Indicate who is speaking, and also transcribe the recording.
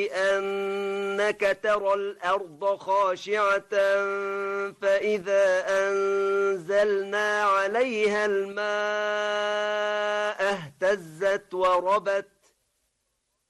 Speaker 1: أنك ترى الأرض خاشعة فإذا أنزلنا عليها الماء اهتزت وربت